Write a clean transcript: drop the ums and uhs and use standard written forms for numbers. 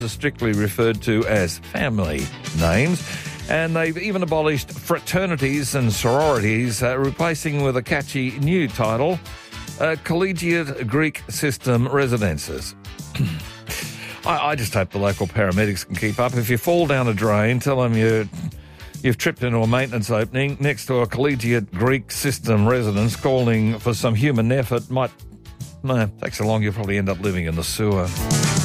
are strictly referred to as family names. And they've even abolished fraternities and sororities, replacing with a catchy new title, Collegiate Greek System Residences. I just hope the local paramedics can keep up. If you fall down a drain, tell them you've tripped into a maintenance opening next to a Collegiate Greek System residence, calling for some human effort might take so long you'll probably end up living in the sewer.